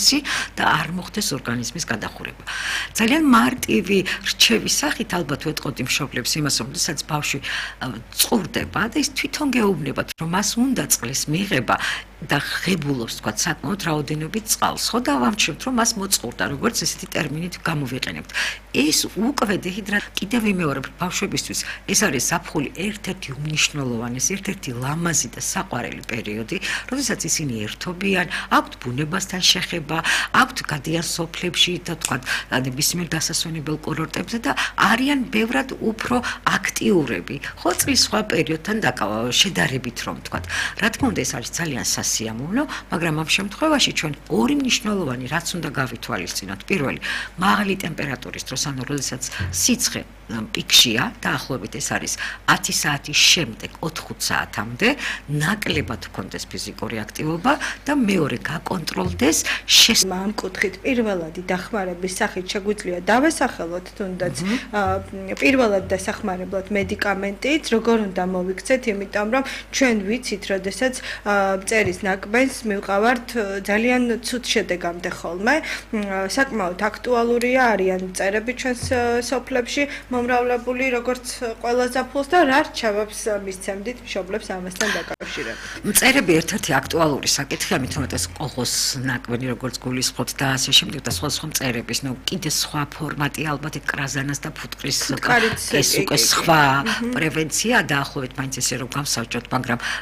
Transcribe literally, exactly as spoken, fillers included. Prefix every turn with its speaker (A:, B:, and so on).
A: პროცესი და არ მოხდეს ორგანიზმის გადახურება. ძალიან მარტივი რჩევის სახით ალბათ ვეტყოდი მშობლებს იმას, რომ სადაც ბავშვი წყურდება და ის თვითონ გეუბნებათ, რომ მას უნდა წყლის მიღება და ღებულობს თქვა საკმაოდ რაოდენობით წყალს. ხო და ვამჩნევთ, რომ მას მოწყურდა, როგორც ესეთი ტერმინით გამოვიყენებთ. ეს უკვე დეჰიდრატ კიდევ ვიმეორებ ბავშვებისთვის ეს არის ზაფხული ერთ-ერთი უმნიშვნელოვანესი, ერთ-ერთი ლამაზი და საყვარელი პერიოდი, როდესაც ისინი ერთობიან, აქვთ ბუნებასთან შეხება, აქვთ გადიან სოფლებში და თქვა ნებისმიერ დასასვენებელ კურორტებზე და არიან ბევრად უფრო აქტიურები. ხო წლის სხვა პერიოდთან შედარებით რომ თქვა. რა თქმა უნდა ეს არის ძალიან სასიამოვნო, მაგრამ ამ შემთხვევაში ჩვენ ორი მნიშვნელოვანი რაც უნდა გავითვალისწინოთ. პირველი, მაღალი ტემპერატურის დროს, ანუ როდესაც სიცხე პიკშია, დაახლოებით ეს არის ათი საათის შემდეგ ოთხ საათამდე, ნაკლებად ჰქონდეს ფიზიკური აქტივობა და მეორე გაკონტროლდეს შეს
B: ამ კუთხით პირველადი დახმარების სახით შეგვიძლია დავესახელოთ თუნდაც პირველად დასახმარებლად მედიკამენტით, როგორ უნდა მოვიქცეთ, იმიტომ რომ ჩვენ ვიცით, როდესაც მწერის ნაკბენს მივყავართ ძალიან ცუდ შედეგამდე ხოლმე. საკმაოდ აქტუალურია არიან მწერები ჩვენს სოფლებში მომრავლებული, როგორც ყველა ზაფხულს და რა რჩევებს მისცემდით მშობლებს ამასთან დაკავშირებით.
A: მწერები ერთ-ერთი აქტუალური საკითხია, მით უმეტეს კოლხოს ნაკბენი, როგორც გულისხმობთ და ასე შემდეგ და სხვა სხვა მწერების, ნუ კიდე სხვა ფორმატი ალბათ კრაზანას და ფუტკრის ეს უკვე სხვა პრევენცია დაახლოებით მაინც ესე რომ გავსაჯოთ, მაგრამ